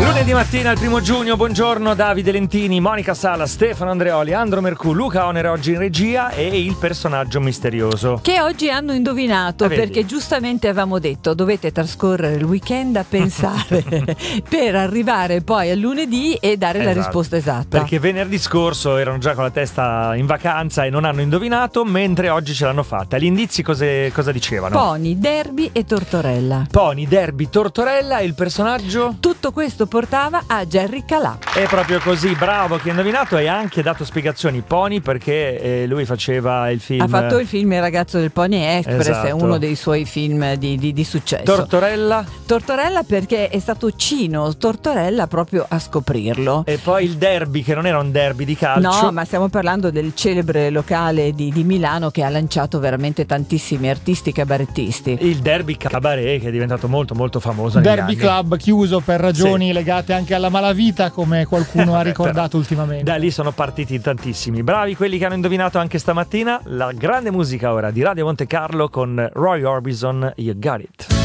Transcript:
Lunedì mattina, il 1 giugno, buongiorno Davide Lentini, Monica Sala, Stefano Andreoli, Andro Mercù, Luca Onere oggi in regia e il personaggio misterioso. Che oggi hanno indovinato, perché giustamente avevamo detto dovete trascorrere il weekend a pensare per arrivare poi al lunedì e dare la risposta esatta. Perché venerdì scorso erano già con la testa in vacanza e non hanno indovinato, mentre oggi ce l'hanno fatta. Gli indizi cosa dicevano? Pony, Derby e Tortorella. Pony, Derby, Tortorella e il personaggio? Tutto questo portava a Jerry Calà. È proprio così, bravo chi ha indovinato, e ha anche dato spiegazioni. Pony perché lui faceva il film. Ha fatto il film Il ragazzo del Pony Express, esatto. È uno dei suoi film di successo. Tortorella? Tortorella perché è stato Cino Tortorella proprio a scoprirlo. E poi il Derby, che non era un derby di calcio. No, ma stiamo parlando del celebre locale di Milano che ha lanciato veramente tantissimi artisti cabarettisti. Il Derby Cabaret, che è diventato molto molto famoso. Derby Club chiuso per ragioni legate anche alla malavita, come qualcuno ha ricordato ultimamente. Da lì sono partiti tantissimi. Bravi quelli che hanno indovinato anche stamattina. La grande musica ora di Radio Monte Carlo con Roy Orbison, You Got It.